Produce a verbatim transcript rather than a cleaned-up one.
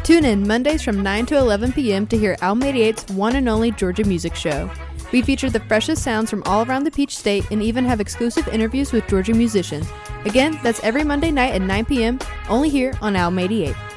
Tune in Mondays from nine to eleven p.m. to hear Alm eighty-eight's one and only Georgia Music Show. We feature the freshest sounds from all around the Peach State and even have exclusive interviews with Georgia musicians. Again, that's every Monday night at nine p.m. only here on Alm eighty-eight.